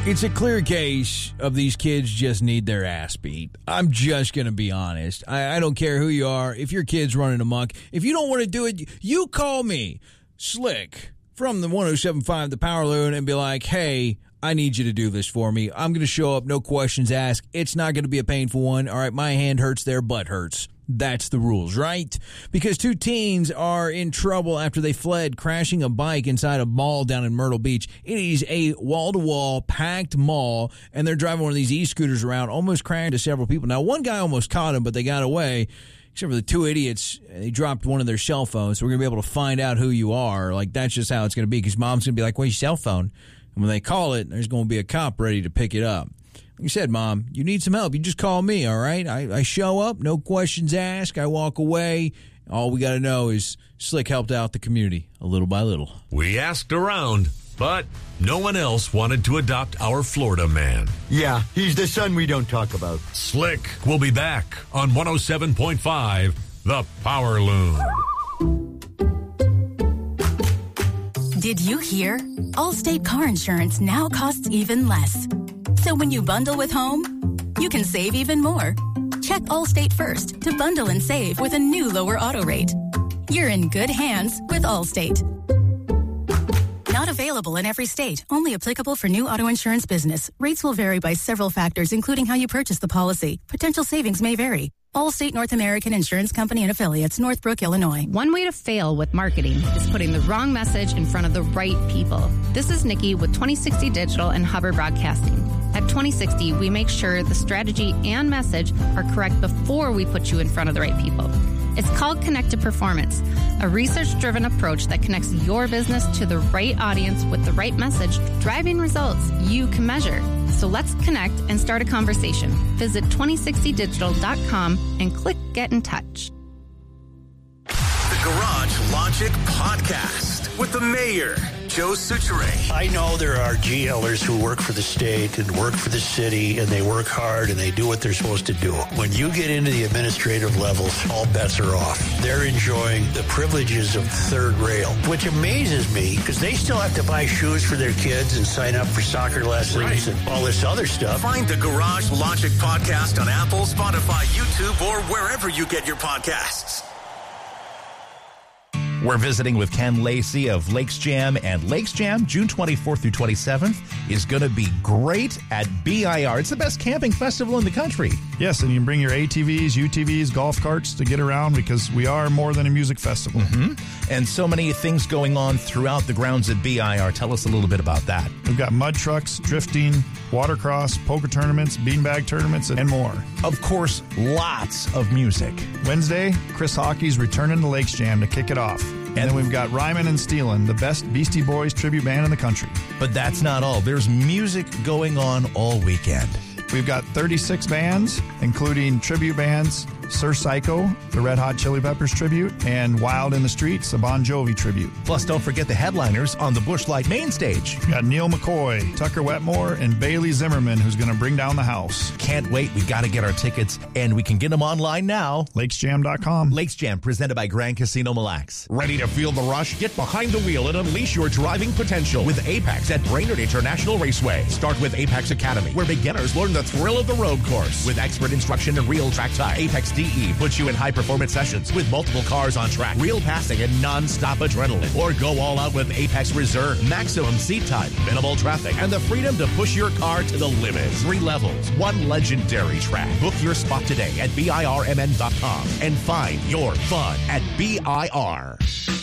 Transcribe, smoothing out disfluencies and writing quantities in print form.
It's a clear case of these kids just need their ass beat. I'm just going to be honest. I don't care who you are. If your kid's running amok, if you don't want to do it, you call me, Slick, from the 107.5 The Power Loon, and be like, hey, I need you to do this for me. I'm going to show up, no questions asked. It's not going to be a painful one. All right, my hand hurts, their butt hurts. That's the rules, right? Because two teens are in trouble after they fled, crashing a bike inside a mall down in Myrtle Beach. It is a wall-to-wall, packed mall, and they're driving one of these e-scooters around, almost crashing into several people. Now, one guy almost caught him, but they got away. Except for the two idiots, they dropped one of their cell phones, so we're going to be able to find out who you are. Like, that's just how it's going to be, because mom's going to be like, where's your cell phone? And when they call it, there's going to be a cop ready to pick it up. Like you said, Mom, you need some help. You just call me, all right? I show up, no questions asked. I walk away. All we got to know is Slick helped out the community a little by little. We asked around, but no one else wanted to adopt our Florida man. Yeah, he's the son we don't talk about. Slick will be back on 107.5 The Power Loon. Did you hear? Allstate car insurance now costs even less. So when you bundle with home, you can save even more. Check Allstate first to bundle and save with a new lower auto rate. You're in good hands with Allstate. Not available in every state. Only applicable for new auto insurance business. Rates will vary by several factors, including how you purchase the policy. Potential savings may vary. Allstate North American Insurance Company and Affiliates, Northbrook, Illinois. One way to fail with marketing is putting the wrong message in front of the right people. This is Nikki with 2060 Digital and Hubbard Broadcasting. At 2060, we make sure the strategy and message are correct before we put you in front of the right people. It's called Connected Performance, a research-driven approach that connects your business to the right audience with the right message, driving results you can measure. So let's connect and start a conversation. Visit 2060digital.com and click Get in Touch. The Garage Logic Podcast with the mayor, Joe Soucheray. I know there are GLers who work for the state and work for the city, and they work hard and they do what they're supposed to do. When you get into the administrative levels, all bets are off. They're enjoying the privileges of third rail, which amazes me because they still have to buy shoes for their kids and sign up for soccer lessons and all this other stuff. Find the Garage Logic Podcast on Apple, Spotify, YouTube, or wherever you get your podcasts. We're visiting with Ken Lacey of Lakes Jam, and Lakes Jam, June 24th through 27th, is going to be great at BIR. It's the best camping festival in the country. Yes, and you can bring your ATVs, UTVs, golf carts to get around because we are more than a music festival. Mm-hmm. And so many things going on throughout the grounds at BIR. Tell us a little bit about that. We've got mud trucks, drifting, watercross, poker tournaments, beanbag tournaments, and more. Of course, lots of music. Wednesday, Chris Hockey's returning to Lakes Jam to kick it off. And then we've got Ryman and Steelin', the best Beastie Boys tribute band in the country. But that's not all. There's music going on all weekend. We've got 36 bands, including tribute bands, Sir Psycho, the Red Hot Chili Peppers tribute, and Wild in the Streets, a Bon Jovi tribute. Plus, don't forget the headliners on the Busch Light main stage. We've got Neil McCoy, Tucker Wetmore, and Bailey Zimmerman, who's going to bring down the house. Can't wait. We got to get our tickets, and we can get them online now. LakesJam.com. Lakes Jam, presented by Grand Casino Mille Lacs. Ready to feel the rush? Get behind the wheel and unleash your driving potential with Apex at Brainerd International Raceway. Start with Apex Academy, where beginners learn the thrill of the road course. With expert instruction and real track time, Apex DE puts you in high-performance sessions with multiple cars on track, real passing, and non-stop adrenaline. Or go all out with Apex Reserve. Maximum seat time, minimal traffic, and the freedom to push your car to the limit. 3 levels, 1 legendary track. Book your spot today at BIRMN.com and find your fun at BIR.